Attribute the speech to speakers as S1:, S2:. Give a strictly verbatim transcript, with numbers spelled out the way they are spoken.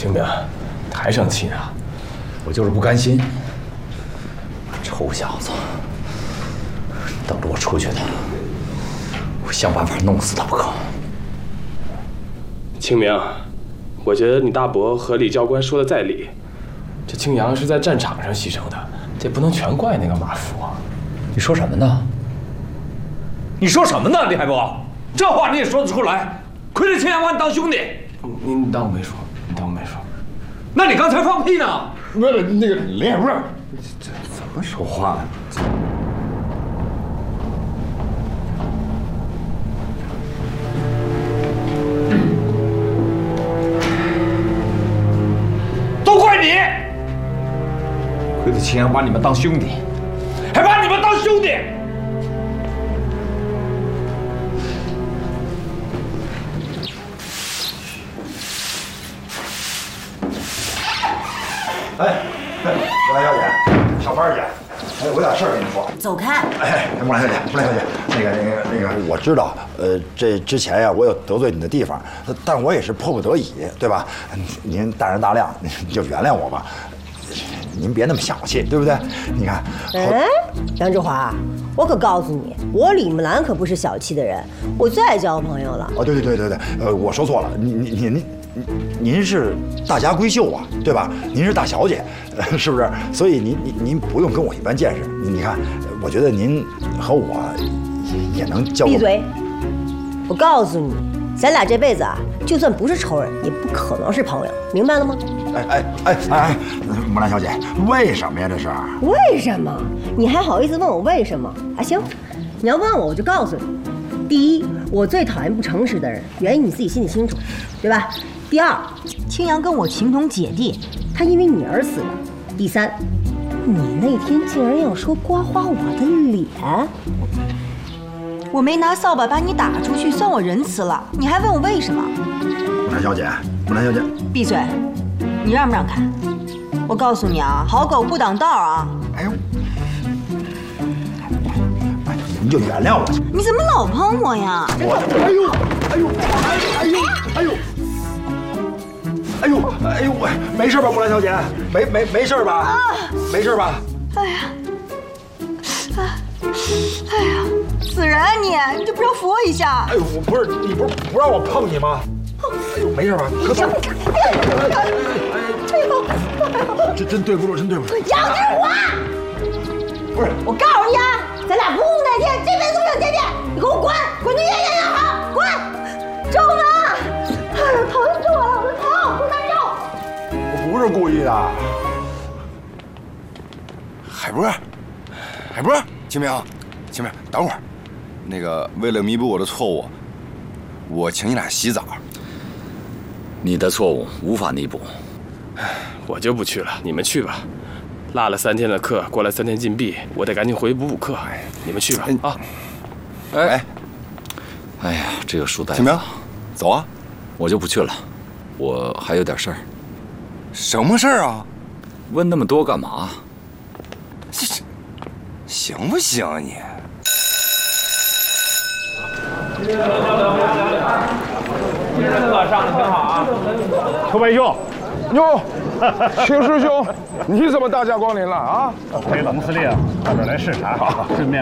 S1: 清明，还生气呢？
S2: 我就是不甘心。臭小子，等着我出去呢，我想办法弄死他不可。
S1: 清明，我觉得你大伯和李教官说的在理，这青阳是在战场上牺牲的，这不能全怪那个马夫啊。
S2: 你说什么呢？你说什么呢，李海波？这话你也说得出来？亏得青阳把你当兄弟。
S1: 你你当我没说，你当我没说。
S2: 那你刚才放屁呢？
S3: 不是那个林海波，这怎么说话呢？
S2: 都怪你！亏得青阳把你们当兄弟，还把你们当兄弟！
S3: 哎哎，木兰小姐，上班去。哎，我有点事儿跟你说。
S4: 走开！
S3: 哎，木兰小姐，木兰小姐，那个那个那个，我知道，呃，这之前呀，我有得罪你的地方，但我也是迫不得已，对吧？您大人大量，您就原谅我吧。您别那么小气，对不对？你看，
S4: 哎，杨志华，我可告诉你，我李木兰可不是小气的人，我最爱交朋友了。
S3: 哦，对对对对对，呃，我说错了，您您您您您是大家闺秀啊，对吧？您是大小姐，呃、是不是？所以您您您不用跟我一般见识。你看，我觉得您和我也能交。
S4: 闭嘴！我告诉你，咱俩这辈子啊，就算不是仇人，也不可能是朋友，明白了吗？
S3: 哎哎哎哎哎，木兰小姐，为什么呀？这是？
S4: 为什么？你还好意思问我为什么？啊，行，你要问我，我就告诉你。第一，我最讨厌不诚实的人，原因你自己心里清楚，对吧？第二，青阳跟我情同姐弟，他因为你而死的。第三，你那天竟然要说刮花我的脸，
S5: 我没拿扫把把你打出去，算我仁慈了。你还问我为什么？
S3: 木兰小姐，木兰小姐，
S5: 闭嘴！你让不让开？我告诉你啊，好狗不挡道啊！
S3: 哎呦，哎，您就原谅我。
S5: 你怎么老碰我呀？
S3: 我，哎呦，哎呦，哎呦，哎呦。哎呦，哎呦，我没事吧，木兰小姐？没没没事吧？啊，没事吧？
S5: 哎呀，哎，哎呀，死人啊你！你就不要扶我一下？
S3: 哎呦，我不是你不是不让我碰你吗？哎呦，没事吧？可走。哎呦，真真对不住，真对不住。
S4: 杨志华，
S3: 不是，
S4: 我告诉你啊，咱俩不共戴天，这辈子都不想见面。你给我滚，滚得远远远好，滚！周文，哎呦，疼死我了，我的头，给我拿药。
S3: 我不是故意的。
S6: 海波，海波，清明，清明，等会儿。那个，为了弥补我的错误，我请你俩洗澡。
S2: 你的错误无法弥补。
S1: 我就不去了，你们去吧。落了三天的课，过了三天禁闭，我得赶紧回去补补课。你们去吧。啊！
S2: 哎，哎呀，这个书呆子。
S6: 清明，走啊！
S2: 我就不去了，我还有点事儿。
S6: 什么事儿啊？
S2: 问那么多干嘛？
S6: 这这行不行啊你？
S7: 今天的课上的挺好啊，
S8: 秋白兄，
S7: 哟，秦师兄，你怎么大驾光临了啊？
S8: 陪龙司令到这儿来视察，顺便。